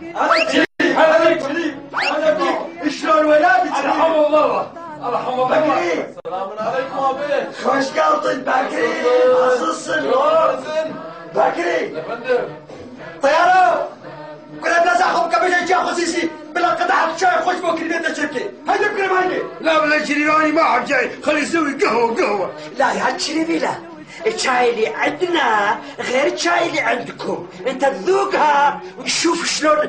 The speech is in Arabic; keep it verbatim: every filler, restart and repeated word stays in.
هلا شريف هلا شريف هلا شلون ولادك؟ ارحم الله ارحم الله. بكري السلام عليكم ابي. خوش قلطن بكري عزيزسن بكري يا فندم. طيارة كنا نزعهم كبيرة جا خصيصي بلا قطعة شاي خوش بكري بيتنا شركي هيدا بكري مايني. لا ولا شريفاني ما احب شاي، خلي يسوي قهوه قهوه. لا يا شريفي لا، الشاي اللي عندنا غير الشاي اللي عندكم، انت تذوقها وتشوف شلون